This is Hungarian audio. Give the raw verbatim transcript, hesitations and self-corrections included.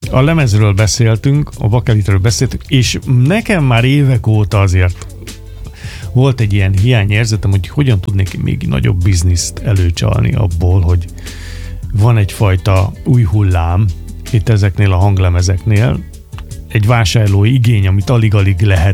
a lemezről beszéltünk, a bakelitről beszéltünk, és nekem már évek óta azért volt egy ilyen hiányérzetem, hogy hogyan tudnék még nagyobb bizniszt előcsalni abból, hogy van egyfajta új hullám itt ezeknél a hanglemezeknél, egy vásárlói igény, amit alig-alig lehet